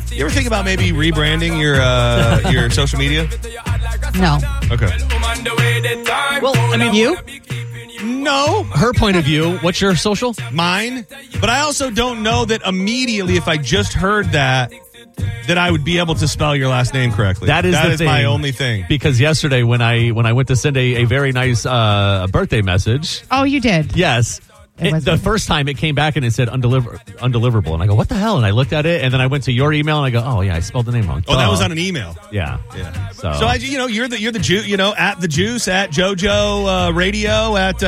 You ever think about maybe rebranding your social media? No. Okay. Well, I mean, You? No, her point of view, what's your social? mine. But I also don't know that immediately if I just heard that I would be able to spell your last name correctly. That is my only thing. Because yesterday when I went to send a very nice birthday message, Oh, you did. yes. The first time it came back and it said undeliverable. And I go, what the hell? And I looked at it and then I went to your email and I go, oh, yeah, I spelled the name wrong. Oh, that was on an email. Yeah. Yeah. So you're the Juice, at the Juice, at JoJo Radio, at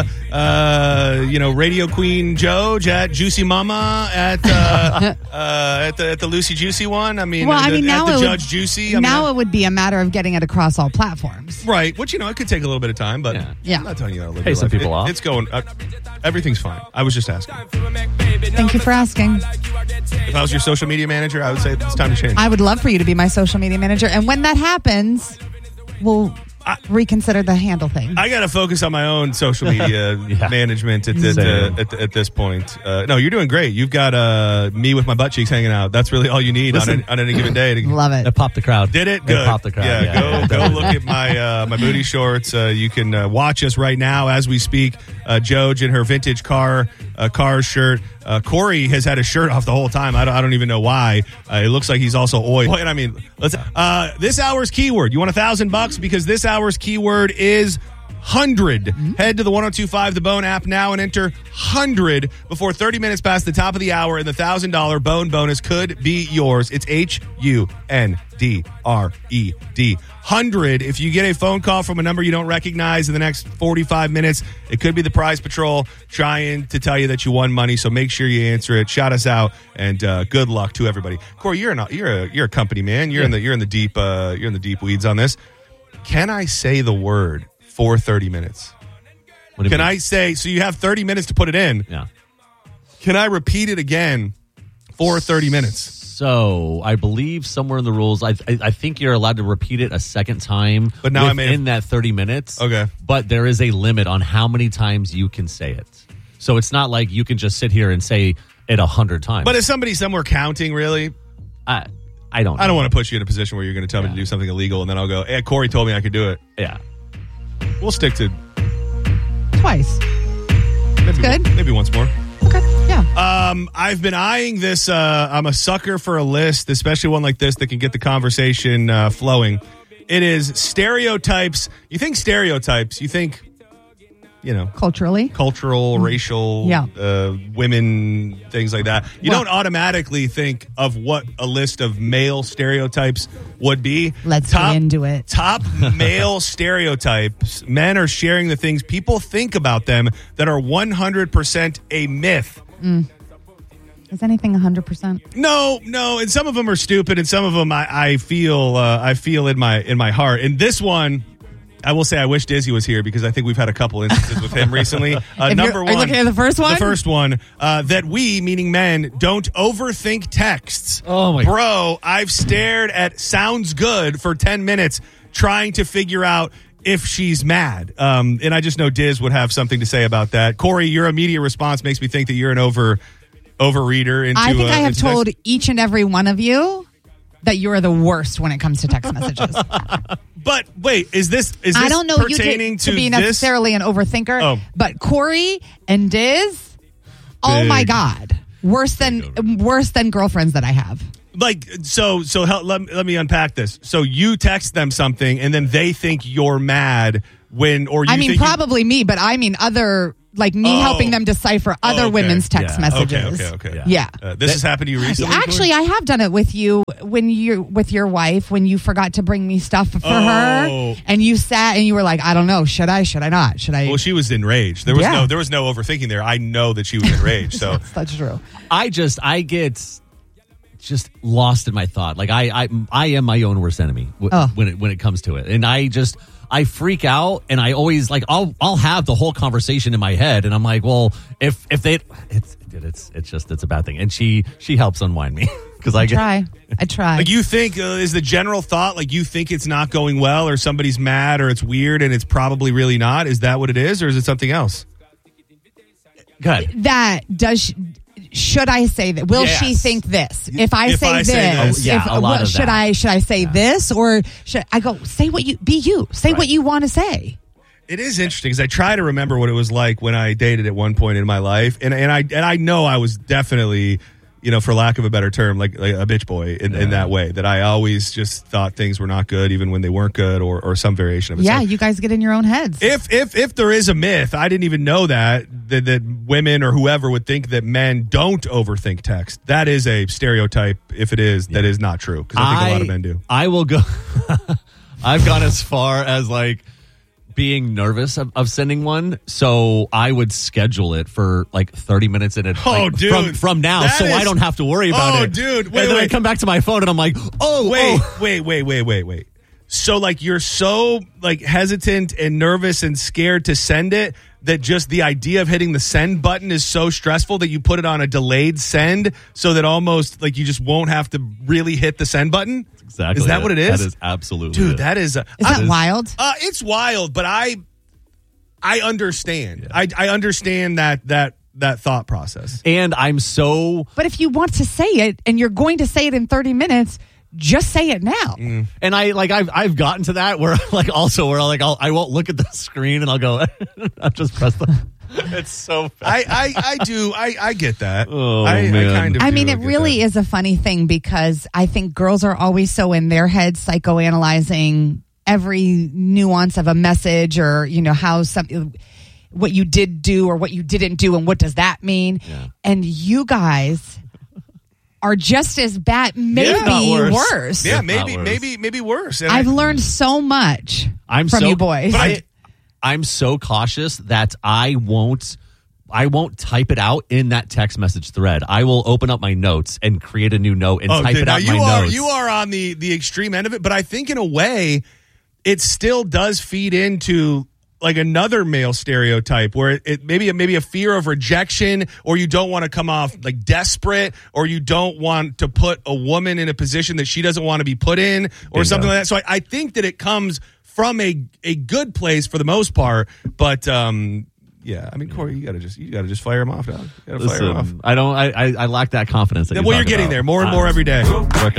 Radio Queen Joj, at Juicy Mama, at the Lucy Juicy one. I mean, Well, at now the it Judge would, Juicy. it would be a matter of getting it across all platforms. Right, which it could take a little bit of time, but Yeah. I'm not telling you how to live Pay your some life. people off. It's going. Everything's fine. I was just asking. Thank you for asking. If I was your social media manager, I would say it's time to change. I would love for you to be my social media manager. And when that happens, we'll reconsider the handle thing. I got to focus on my own social media management at this point. No, you're doing great. You've got me with my butt cheeks hanging out. That's really all you need on any given day. Love it. It popped the crowd. Did it? It Good. popped the crowd. Yeah, go look at my booty shorts. You can watch us right now as we speak. Joj in her vintage Cars shirt. Corey has had his shirt off the whole time. I don't even know why. It looks like he's also oiled. And I mean, this hour's keyword. You want $1,000 because this hour's keyword is 100. Head to the 102.5 The Bone app now and enter 100 before 30 minutes past the top of the hour, and the $1,000 Bone bonus could be yours. It's HUNDRED. 100. If you get a phone call from a number you don't recognize in the next 45 minutes, it could be the Prize Patrol trying to tell you that you won money. So make sure you answer it. Shout us out, and good luck to everybody. Corey, you're a company man. You're in the deep weeds on this. Can I say the word for 30 minutes? Can I say, so you have 30 minutes to put it in. Yeah. Can I repeat it again for 30 minutes? So I believe somewhere in the rules, I think you're allowed to repeat it a second time. But now within that 30 minutes. Okay. But there is a limit on how many times you can say it. So it's not like you can just sit here and say it 100 times. But is somebody somewhere counting, really? I don't know. I don't want to put you in a position where you're going to tell me to do something illegal, and then I'll go, hey, Corey told me I could do it. Yeah. We'll stick to Twice. Good. Maybe once more. Okay. Yeah. I've been eyeing this. I'm a sucker for a list, especially one like this that can get the conversation flowing. It is stereotypes. You think stereotypes, you think, cultural, racial, women, things like that. You don't automatically think of what a list of male stereotypes would be. Let's get into it. Top male stereotypes. Men are sharing the things people think about them that are 100% a myth. Is anything 100%? No, and some of them are stupid, and some of them I feel in my heart. And this one, I will say I wish Dizzy was here because I think we've had a couple instances with him recently. Number one. Are you looking at the first one? The first one, that we, meaning men, don't overthink texts. Oh, my Bro, I've stared at sounds good for 10 minutes trying to figure out if she's mad. And I just know Diz would have something to say about that. Corey, your immediate response makes me think that you're an overreader. I think I have told each and every one of you that you're the worst when it comes to text messages. But wait, is this I don't know pertaining you to be necessarily an overthinker, but Corey and Diz, oh my God, worse than girlfriends that I have. Like, so let me unpack this. So you text them something and then they think you're mad probably me, but I mean other, like me helping them decipher other women's text messages. Okay. Yeah. This has happened to you recently? Actually, I have done it with you when you're with your wife, when you forgot to bring me stuff for her and you sat and you were like, I don't know, should I not? Well, she was enraged. There was no overthinking there. I know that she was enraged. So that's true. I get just lost in my thought. Like I am my own worst enemy when it comes to it. And I freak out, and I always I'll have the whole conversation in my head, and I'm like, well, if they, it's a bad thing, and she helps unwind me because I try. Like you think is the general thought like you think it's not going well, or somebody's mad, or it's weird, and it's probably really not. Is that what it is, or is it something else? Good. That does. should I say that? Will she think this? If I say this, should I say this, or should I go say what you say what you want to say? It is interesting because I try to remember what it was like when I dated at one point in my life, and I know I was definitely, for lack of a better term, like a bitch boy in that way, that I always just thought things were not good even when they weren't good, or some variation of it. Yeah, so you guys get in your own heads. If there is a myth, I didn't even know that women or whoever would think that men don't overthink text. That is a stereotype. If it is, that is not true, because I think a lot of men do. I will go. I've gone as far as like being nervous of sending one, so I would schedule it for like 30 minutes in advance from now, so I don't have to worry about it. Oh, dude, and then I come back to my phone and I'm like, wait. So like you're so like hesitant and nervous and scared to send it that just the idea of hitting the send button is so stressful that you put it on a delayed send, so that almost like you just won't have to really hit the send button. Exactly. Is that what it is? That is absolutely Dude, it. that is... Is that wild? It's wild, but I understand. Yeah. I understand that thought process. And I'm so... But if you want to say it, and you're going to say it in 30 minutes, just say it now. Mm. And I've gotten to that where I won't look at the screen and I'll go, I'll just press the... It's so fast. I get that. Oh, man. I kind of it really is a funny thing, because I think girls are always so in their heads psychoanalyzing every nuance of a message, or how something, what you did do or what you didn't do, and what does that mean? Yeah. And you guys are just as bad, maybe worse. Yeah, maybe worse. And I've learned so much from you boys. I'm so cautious that I won't type it out in that text message thread. I will open up my notes and create a new note and type it out in my notes. You are on the extreme end of it, but I think in a way it still does feed into like another male stereotype where it maybe a fear of rejection, or you don't want to come off like desperate, or you don't want to put a woman in a position that she doesn't want to be put in, or something like that. So I think that it comes from a good place for the most part, but yeah, I mean, Corey, you gotta just fire him off, dog. You gotta fire him off. I lack that confidence. You're getting there more and more every day. Working